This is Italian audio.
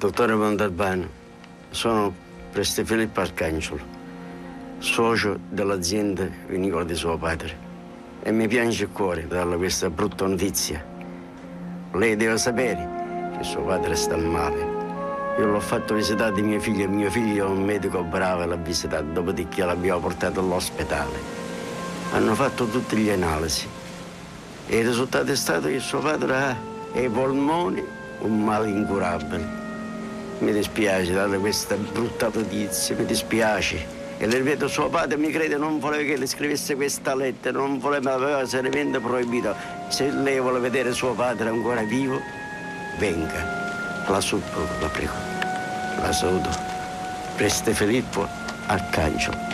Dottore Montalbano, sono Preste Filippo Arcangelo, socio dell'azienda vinicola di suo padre. E mi piange il cuore darle questa brutta notizia. Lei deve sapere che suo padre sta male. Io l'ho fatto visitare di mio figlio è un medico bravo e l'ha visitato, dopodiché l'abbiamo portato all'ospedale. Hanno fatto tutte le analisi e il risultato è stato che suo padre ha ai polmoni un male incurabile. Mi dispiace dare questa brutta notizia, mi dispiace. E le ripeto, suo padre mi crede, non voleva che le scrivesse questa lettera, non voleva, aveva seriamente proibito. Se lei vuole vedere suo padre ancora vivo, venga. La supplico, la prego. La saluto. Preste Filippo Arcangelo.